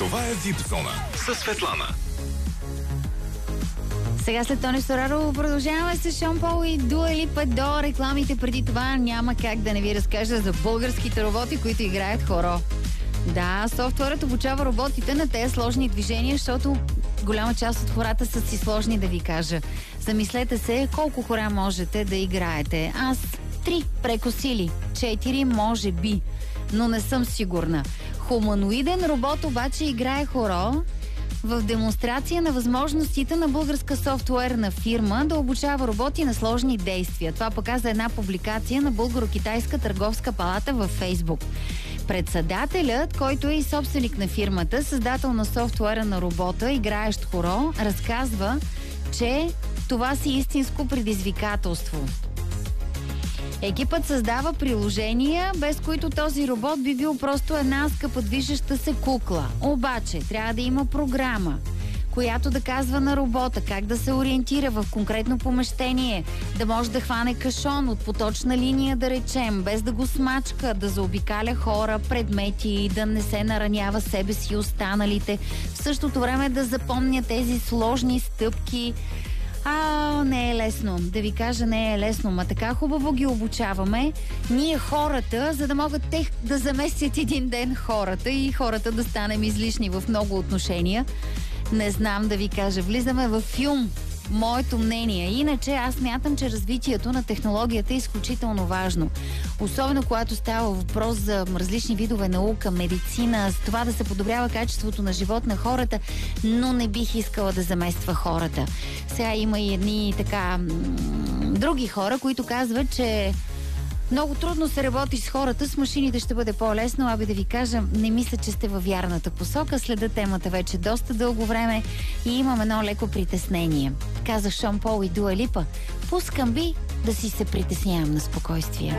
Това е VIP Зона със Светлана. Сега след Тони Стораро продължаваме с Шон Пол и Дуа Липа до рекламите. Преди това няма как да не ви разкажа за българските роботи, които играят хоро. Да, софтуерът обучава роботите на тези сложни движения, защото голяма част от хората са си сложни, да ви кажа. Замислете се колко хора можете да играете. Аз 3 прекосили, 4 може би, но не съм сигурна. Хуманоиден робот обаче играе хоро в демонстрация на възможностите на българска софтуерна фирма да обучава роботи на сложни действия. Това показа една публикация на Българо-китайска търговска палата във Фейсбук. Председателят, който е и собственик на фирмата, създател на софтуера на робота, играещ хоро, разказва, че това си истинско предизвикателство. Екипът създава приложения, без които този робот би бил просто една скъпа движеща се кукла. Обаче, трябва да има програма, която да казва на робота как да се ориентира в конкретно помещение, да може да хване кашон от поточна линия, да речем, без да го смачка, да заобикаля хора, предмети, да не се наранява себе си и останалите. В същото време да запомня тези сложни стъпки. Не е лесно. Да ви кажа, не е лесно. Ма така хубаво ги обучаваме ние хората, за да могат те да заместят един ден хората и хората да станем излишни в много отношения. Не знам да ви кажа. Влизаме в филм. Моето мнение. Иначе аз смятам, че развитието на технологията е изключително важно. Особено когато става въпрос за различни видове наука, медицина, за това да се подобрява качеството на живот на хората, но не бих искала да замества хората. Сега има и едни така други хора, които казват, че много трудно се работи с хората, с машините ще бъде по-лесно. Аби да ви кажа, не мисля, че сте във вярната посока. Следа темата вече доста дълго време и имам едно леко притеснение. Казах Шон Пол и Дуа Липа. Пускам би да си се притеснявам на спокойствие.